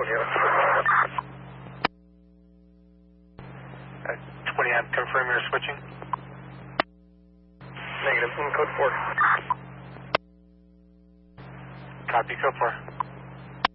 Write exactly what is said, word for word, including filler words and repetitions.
twenty amp. Uh, twenty amp, confirm you're switching. Negative, I'm code four. Copy, code four.